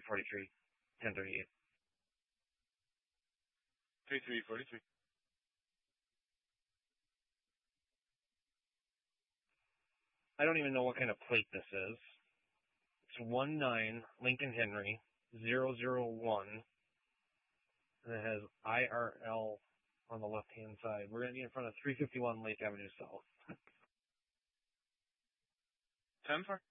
3343, 1038. 3343. I don't even know what kind of plate this is. It's 19 Lincoln Henry 001. And it has IRL on the left-hand side. We're going to be in front of 351 Lake Avenue South. 10 for?